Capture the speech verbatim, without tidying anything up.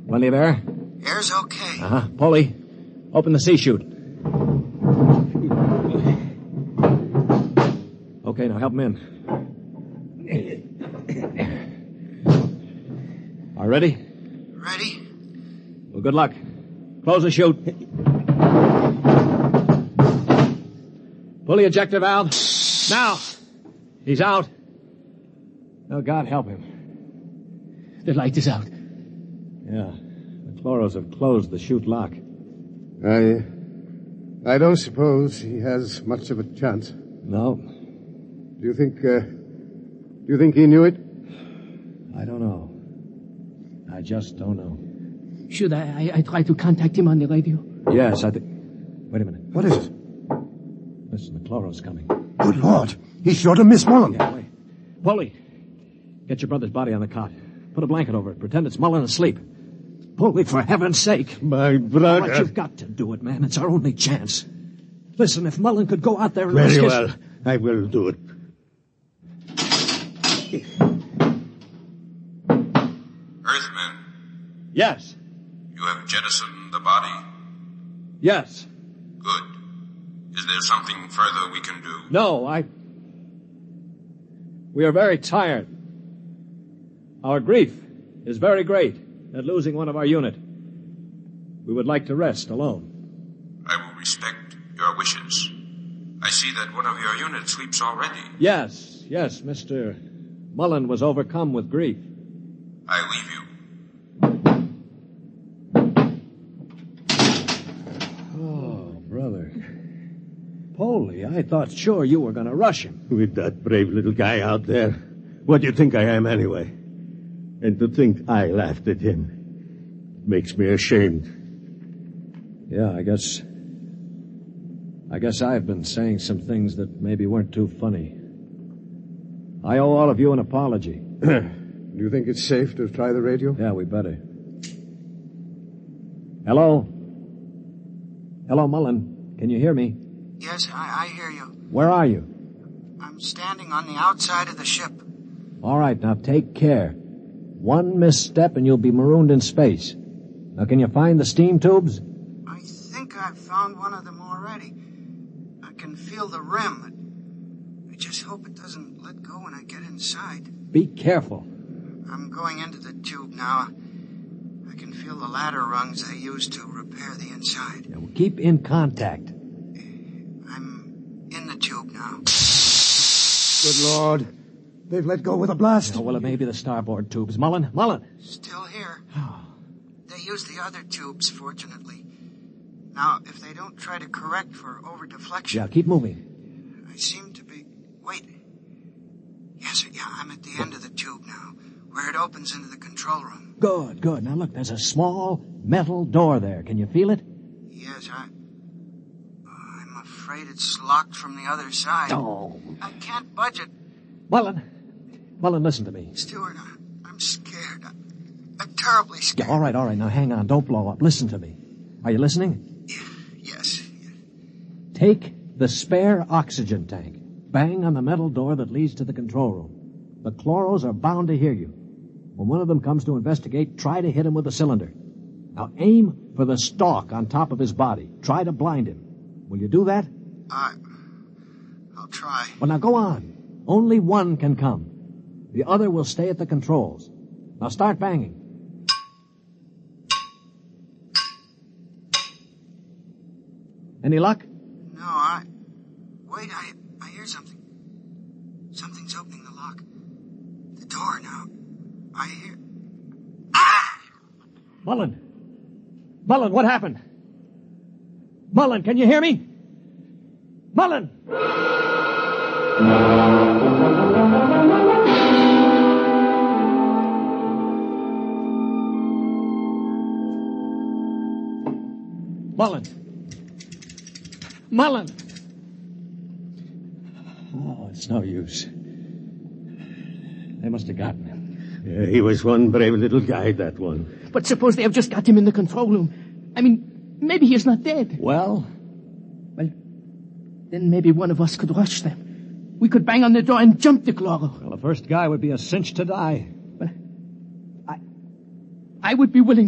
Plenty of air? Air's okay. Uh-huh. Polly, open the sea chute. Okay, now help him in. Are you ready? Ready? Well, good luck. Close the chute. Pull the ejector valve. Now. He's out. Oh, God help him. The light is out. Yeah. The chloros have closed the chute lock. I... I don't suppose he has much of a chance. No. Do you think, uh... Do you think he knew it? I don't know. I just don't know. Should I, I, I try to contact him on the radio? Yes, I think... Wait a minute. What is it? Listen, the chloros coming. Good Lord. He's sure to miss Mullen. Yeah, wait. Polly, get your brother's body on the cot. Put a blanket over it. Pretend it's Mullen asleep. Polly, for heaven's sake. My brother. All right, you've got to do it, man. It's our only chance. Listen, if Mullen could go out there and Very risk his... well. I will do it. Earthman, Yes. you have jettisoned the body? Yes. Good. Is there something further we can do? No, I... We are very tired. Our grief is very great at losing one of our unit. We would like to rest alone. I will respect your wishes. I see that one of your units sleeps already. Yes, yes, Mister Mullen was overcome with grief. I leave you. Oh, brother. Polly, I thought sure you were going to rush him. With that brave little guy out there. What do you think I am anyway? And to think I laughed at him makes me ashamed. Yeah, I guess... I guess I've been saying some things that maybe weren't too funny. I owe all of you an apology. Do you think it's safe to try the radio? Yeah, we better. Hello? Hello, Mullen. Can you hear me? Yes, I, I hear you. Where are you? I'm standing on the outside of the ship. All right, now take care. One misstep and you'll be marooned in space. Now, can you find the steam tubes? I think I've found one of them already. I can feel the rim. I just hope it doesn't let go when I get inside. Be careful. I'm going into the tube now. I can feel the ladder rungs I used to repair the inside. Yeah, well, keep in contact. I'm in the tube now. Good Lord. They've let go with a blast. Oh, well, it may be the starboard tubes. Mullen, Mullen. Still here. They use the other tubes, fortunately. Now, if they don't try to correct for over-deflection... Yeah, keep moving. I seem to be... Wait. Yes, sir, yeah, I'm at the end of the tube now, where it opens into the control room. Good, good. Now, look, there's a small metal door there. Can you feel it? Yes, I... I'm afraid it's locked from the other side. Oh. I can't budge it. Mullen. Mullen, listen to me. Stewart, I, I'm scared. I, I'm terribly scared. Yeah, all right, all right. Now, hang on. Don't blow up. Listen to me. Are you listening? Yes. Take the spare oxygen tank. Bang on the metal door that leads to the control room. The chloros are bound to hear you. When one of them comes to investigate, try to hit him with a cylinder. Now, aim for the stalk on top of his body. Try to blind him. Will you do that? I... I'll try. Well, now, go on. Only one can come. The other will stay at the controls. Now, start banging. Any luck? No, I... Wait, I... I hear something. Something's opening the lock. The door now. I hear... Ah! Mullen. Mullen, what happened? Mullen, can you hear me? Mullen! Mullen. Mullen! Oh, it's no use. They must have gotten him. Yeah, he was one brave little guy, that one. But suppose they have just got him in the control room. I mean, maybe he's not dead. Well? Well, then maybe one of us could rush them. We could bang on the door and jump the chloro. Well, the first guy would be a cinch to die. Well, I... I would be willing